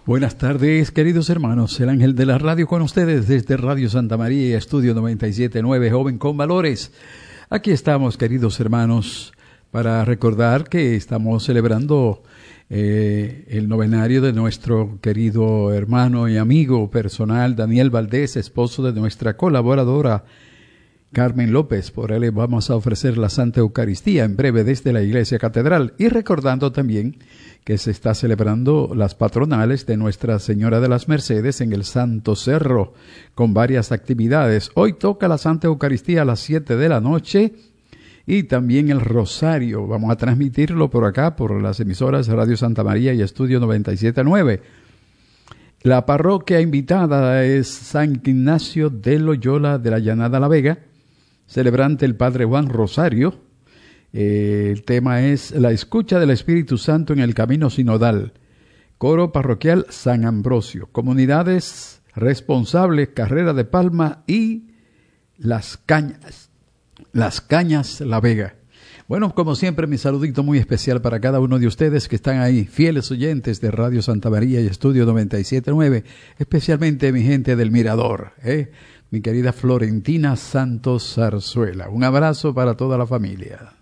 Buenas tardes, queridos hermanos. El ángel de la radio con ustedes desde Radio Santa María, Estudio 97.9, Joven con Valores. Aquí estamos, queridos hermanos, para recordar que estamos celebrando el novenario de nuestro querido hermano y amigo personal, Daniel Valdés, esposo de nuestra colaboradora Carmen López. Por él vamos a ofrecer la Santa Eucaristía en breve desde la Iglesia Catedral, y recordando también que se está celebrando las patronales de Nuestra Señora de las Mercedes en el Santo Cerro, con varias actividades. Hoy toca la Santa Eucaristía a las 7 de la noche y también el Rosario. Vamos a transmitirlo por acá, por las emisoras Radio Santa María y Estudio 97.9. La parroquia invitada es San Ignacio de Loyola de la Llanada La Vega, celebrante el Padre Juan Rosario. El tema es la escucha del Espíritu Santo en el camino sinodal. Coro parroquial San Ambrosio. Comunidades responsables Carrera de Palma y Las Cañas La Vega. Bueno, como siempre, mi saludito muy especial para cada uno de ustedes que están ahí, fieles oyentes de Radio Santa María y Estudio 97.9, especialmente mi gente del Mirador, mi querida Florentina Santos Zarzuela. Un abrazo para toda la familia.